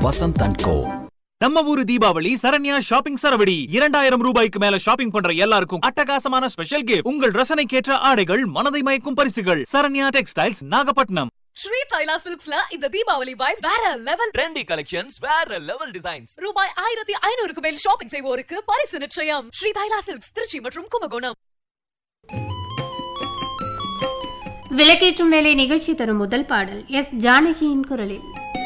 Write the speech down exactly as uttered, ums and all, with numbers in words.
Vasanth and கோ. நம்ம ஊரு Deepavali Saranya shopping சரவடி. இரண்டாயிரம் ரூபாய்க்கு மேல ஷாப்பிங் பண்ற எல்லாருக்கும் அட்டகாசமான ஸ்பெஷல் கிஃப்ட். உங்கள் ரசனைக்கேற்ற ஆடைகள், மனதை மயக்கும் பரிசுகள். சரண்யா டெக்ஸ்டைல்ஸ், நாகப்பட்டினம். ஸ்ரீ தைலா சில்க்ஸ்ல இந்த தீபாவளி வைப்ஸ் வேற லெவல். ட்ரெண்டி கலெக்ஷன்ஸ், வேற லெவல் டிசைன்ஸ். ரூபாய் ஆயிரத்தி ஐநூறுக்கு மேல் ஷாப்பிங் செய்வோருக்கு பரிசு நிச்சயம். ஸ்ரீ தைலா சில்க்ஸ், திருச்சி மற்றும் கும்பகோணம். விளக்கேற்றும் வேலை நிகழ்ச்சி தரும் முதல் பாடல் எஸ் ஜானகியின் குரலில்.